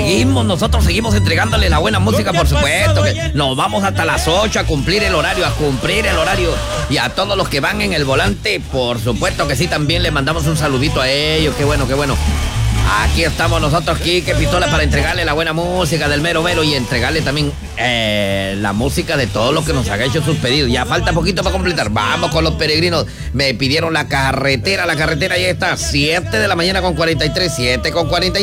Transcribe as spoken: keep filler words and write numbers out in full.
seguimos, nosotros seguimos entregándole la buena música, por supuesto. Que nos vamos hasta las ocho a cumplir el horario, a cumplir el horario. Y a todos los que van en el volante, por supuesto que sí, también le mandamos un saludito a ellos. Qué bueno, qué bueno. Aquí estamos nosotros, Quique Pistola, para entregarle la buena música del mero mero y entregarle también eh, la música de todo lo que nos haga hecho sus pedidos. Ya falta poquito para completar. Vamos con los peregrinos. Me pidieron la carretera, la carretera ya está. siete de la mañana con cuarenta y tres, siete con cuarenta y tres.